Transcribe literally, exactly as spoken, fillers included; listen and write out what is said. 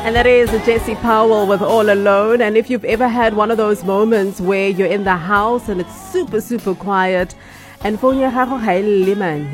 And that is Jesse Powell with All Alone. And if you've ever had one of those moments where you're in the house and it's super, super quiet and phone ya gago ga e lle man,